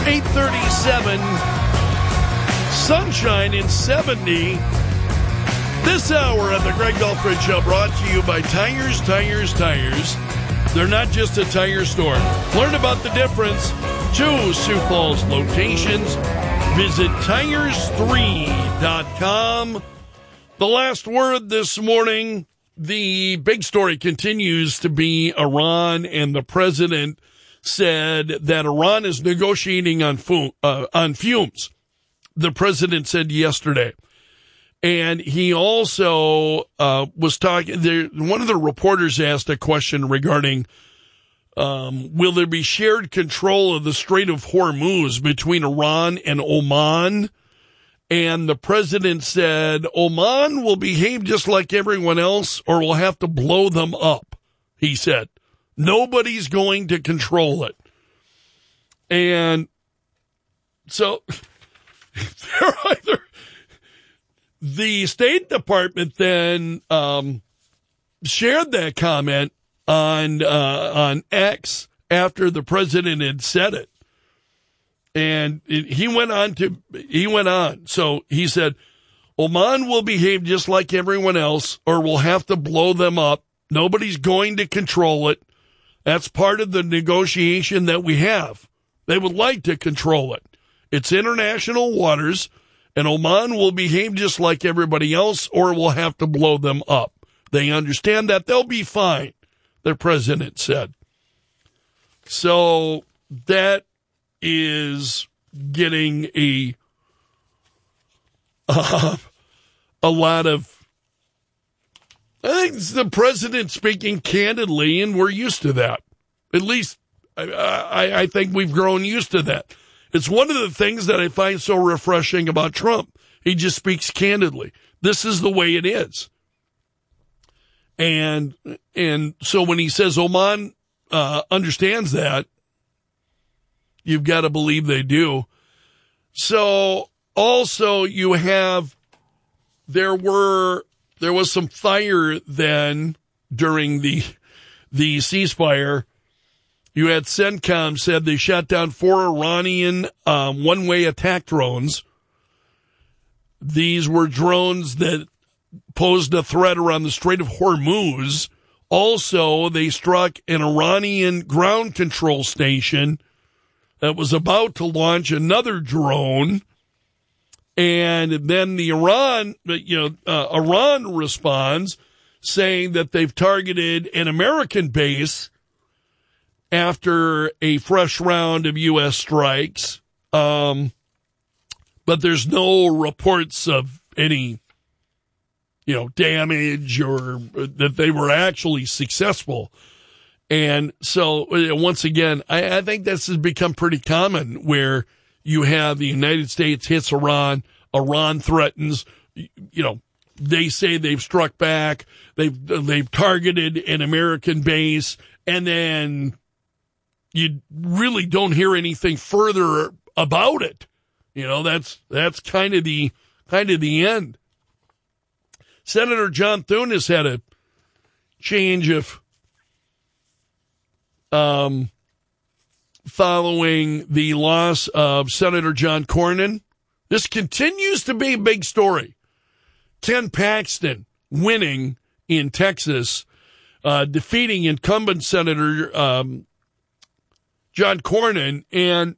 8:37, sunshine in 70. This hour of the Greg Dolphin Show brought to you by Tires. They're not just a tire store. Learn about the difference. 2 Sioux Falls locations. Visit tires3.com. The last word this morning, the big story continues to be Iran, and the president said that Iran is negotiating on fumes. The president said yesterday. And he also was talking there. One of the reporters asked a question regarding will there be shared control of the Strait of Hormuz between Iran and Oman? And the president said Oman will behave just like everyone else, or we'll have to blow them up. He said nobody's going to control it. And so they're either. The State Department then shared that comment on X after the president had said it, and he went on. So he said, "Oman will behave just like everyone else, or we'll have to blow them up. Nobody's going to control it. That's part of the negotiation that we have. They would like to control it. It's international waters." And Oman will behave just like everybody else, or we'll have to blow them up. They understand that. They'll be fine, the president said. So that is getting a lot of, I think it's the president speaking candidly, and we're used to that. At least I think we've grown used to that. It's one of the things that I find so refreshing about Trump. He just speaks candidly. This is the way it is. And so when he says Oman understands that, you've got to believe they do. So also you have, there was some fire then during the ceasefire. You had CENTCOM said they shot down 4 Iranian one-way attack drones. These were drones that posed a threat around the Strait of Hormuz. Also, they struck an Iranian ground control station that was about to launch another drone. And then the Iran responds saying that they've targeted an American base after a fresh round of U.S. strikes. But there's no reports of any, damage or that they were actually successful. And so, once again, I think this has become pretty common where you have the United States hits Iran, Iran threatens, they say they've struck back, they've targeted an American base, and then you really don't hear anything further about it. That's kind of the end. Senator John Thune has had a change of following the loss of Senator John Cornyn. This continues to be a big story. Ken Paxton winning in Texas, defeating incumbent Senator John Cornyn. And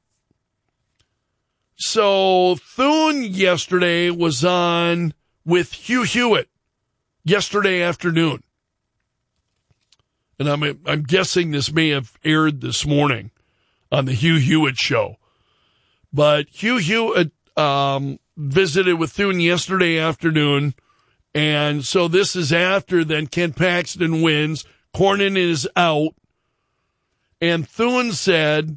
so Thune yesterday was on with Hugh Hewitt yesterday afternoon. And I'm guessing this may have aired this morning on the Hugh Hewitt show. But Hugh Hewitt visited with Thune yesterday afternoon. And so this is after then Ken Paxton wins. Cornyn is out. And Thune said,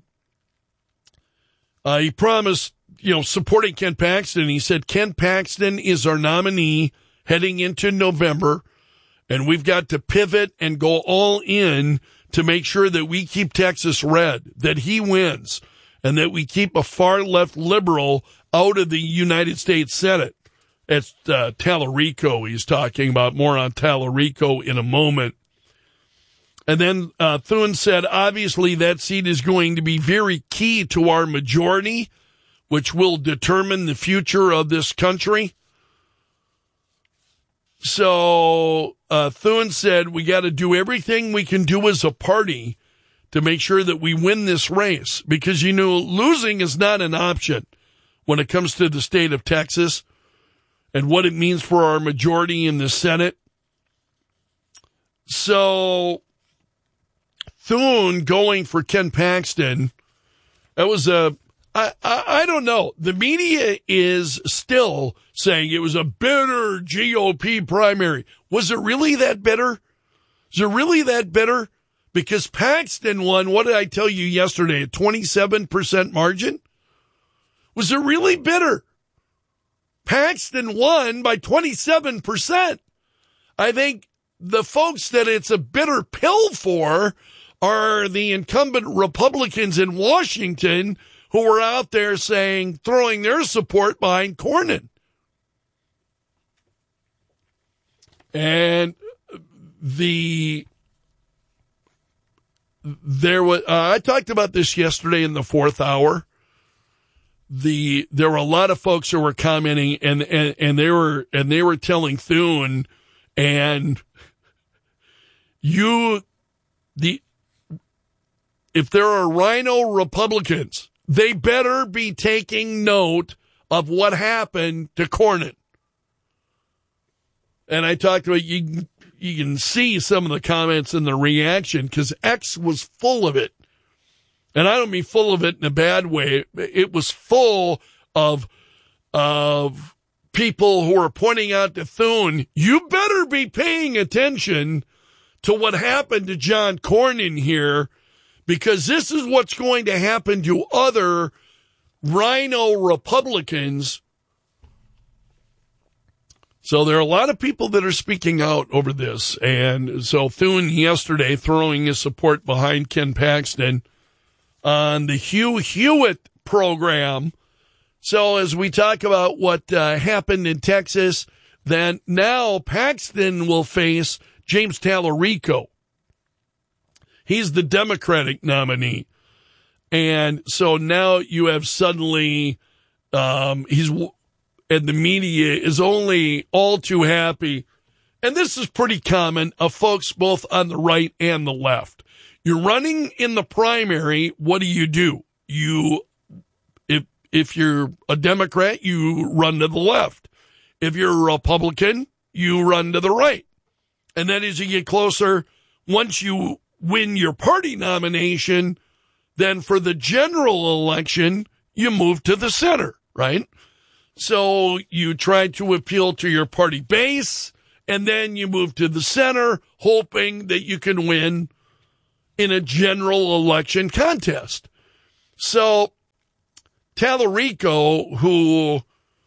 he promised, supporting Ken Paxton. He said, Ken Paxton is our nominee heading into November, and we've got to pivot and go all in to make sure that we keep Texas red, that he wins, and that we keep a far-left liberal out of the United States Senate. It's Tallarico he's talking about. More on Tallarico in a moment. And then Thune said, obviously, that seat is going to be very key to our majority, which will determine the future of this country. So Thune said, we got to do everything we can do as a party to make sure that we win this race, because, losing is not an option when it comes to the state of Texas and what it means for our majority in the Senate. So Thune going for Ken Paxton, that was I don't know. The media is still saying it was a bitter GOP primary. Was it really that bitter? Is it really that bitter? Because Paxton won, what did I tell you yesterday, a 27% margin? Was it really bitter? Paxton won by 27%. I think the folks that it's a bitter pill for are the incumbent Republicans in Washington who were out there throwing their support behind Cornyn. And I talked about this yesterday in the fourth hour. There were a lot of folks who were commenting, and they were telling Thune, and if there are Rhino Republicans, they better be taking note of what happened to Cornyn. And I talked about, you can see some of the comments and the reaction, because X was full of it. And I don't mean full of it in a bad way. It was full of people who are pointing out to Thune, you better be paying attention to what happened to John Cornyn here, because this is what's going to happen to other Rhino Republicans. So there are a lot of people that are speaking out over this. And so Thune yesterday throwing his support behind Ken Paxton on the Hugh Hewitt program. So as we talk about what happened in Texas, then now Paxton will face James Tallarico. He's the Democratic nominee. And so now you have suddenly, and the media is only all too happy. And this is pretty common of folks both on the right and the left. You're running in the primary. What do? If you're a Democrat, you run to the left. If you're a Republican, you run to the right. And then as you get closer, once you win your party nomination, then for the general election, you move to the center, right? So you try to appeal to your party base, and then you move to the center, hoping that you can win in a general election contest. So Tallarico, who,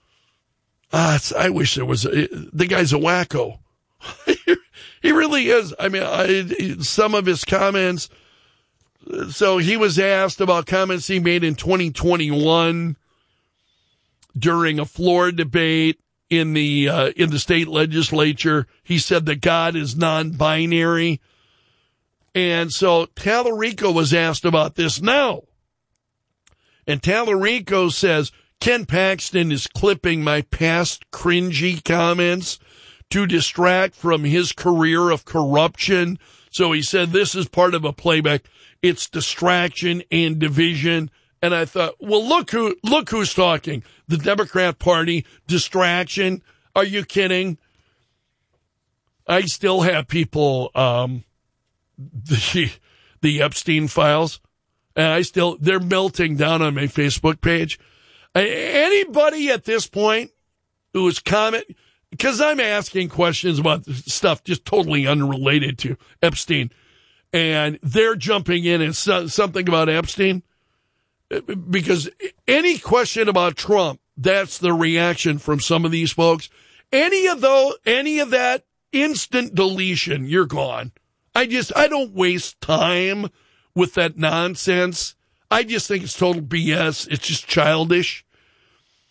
I wish there was, the guy's a wacko. He really is. I mean, some of his comments. So he was asked about comments he made in 2021 during a floor debate in the state legislature. He said that God is non-binary. And so Tallarico was asked about this now. And Tallarico says, Ken Paxton is clipping my past cringy comments to distract from his career of corruption. So he said this is part of a playback. It's distraction and division. And I thought, well, look who's talking. The Democrat Party, distraction. Are you kidding? I still have people, the Epstein files, and they're melting down on my Facebook page. Anybody at this point who is commenting, because I'm asking questions about stuff just totally unrelated to Epstein, and they're jumping in and something about Epstein, because any question about Trump, that's the reaction from some of these folks. Any of that instant deletion, you're gone. I don't waste time with that nonsense. I just think it's total BS. It's just childish.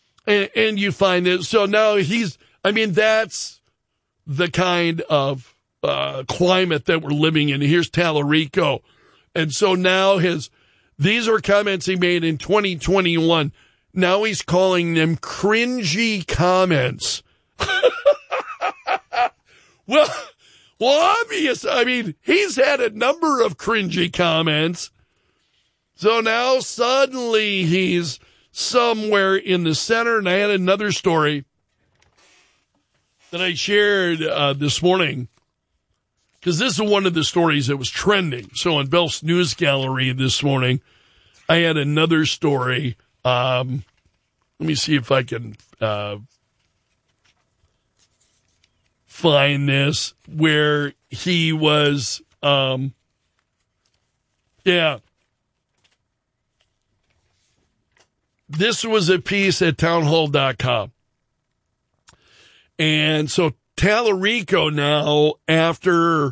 And you find it. So now that's the kind of climate that we're living in. Here's Tallarico. And so now these are comments he made in 2021. Now he's calling them cringy comments. Well, obvious. I mean, he's had a number of cringy comments. So now suddenly he's somewhere in the center. And I had another story that I shared this morning, because this is one of the stories that was trending. So on Bell's News Gallery this morning, I had another story. Let me see if I can find this, where he was, This was a piece at townhall.com. And so Tallarico now, after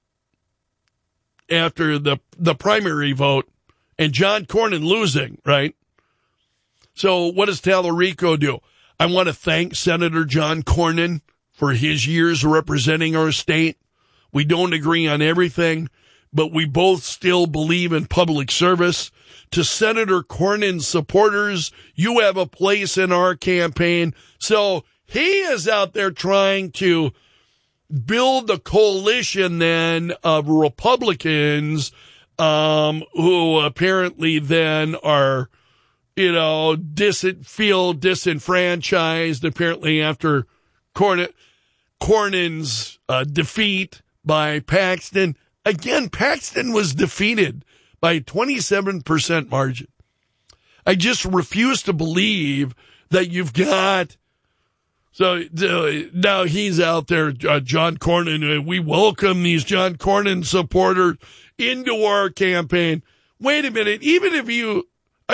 the primary vote and John Cornyn losing, right? So what does Tallarico do? I want to thank Senator John Cornyn for his years representing our state. We don't agree on everything, but we both still believe in public service. To Senator Cornyn's supporters, you have a place in our campaign. So he is out there trying to build a coalition then of Republicans who apparently then are, feel disenfranchised apparently after Cornyn's defeat by Paxton. Again, Paxton was defeated by a 27% margin. I just refuse to believe that you've got. So now he's out there, John Cornyn. We welcome these John Cornyn supporters into our campaign. Wait a minute. Even if you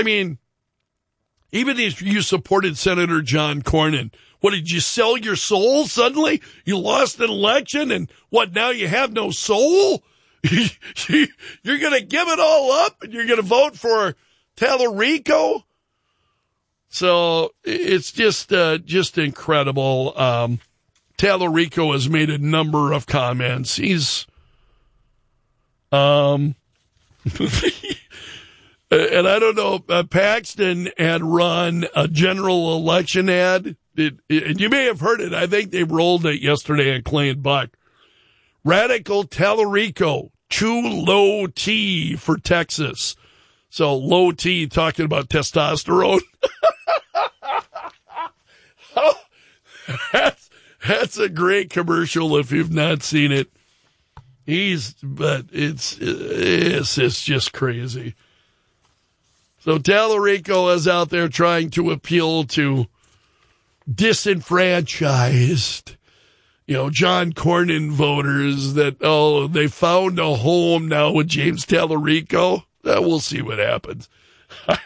supported Senator John Cornyn, what, did you sell your soul suddenly? You lost an election and what, now you have no soul? You're going to give it all up and you're going to vote for Tallarico? So it's just incredible. Tallarico has made a number of comments. He's, and I don't know, Paxton had run a general election ad. And you may have heard it. I think they rolled it yesterday on Clay and Buck. Radical Tallarico, too low T for Texas. So low T, talking about testosterone. That's a great commercial if you've not seen it. But it's just crazy. So Tallarico is out there trying to appeal to disenfranchised, John Cornyn voters that, they found a home now with James Tallarico. We'll see what happens.